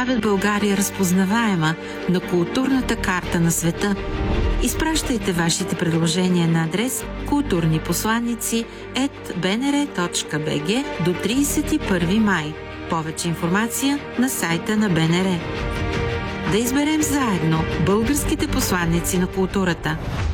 правят България разпознаваема на културната карта на света. Изпращайте вашите предложения на адрес kulturniposlanicи@bnr.bg до 31 май. Повече информация на сайта на БНР. Да изберем заедно българските посланици на културата.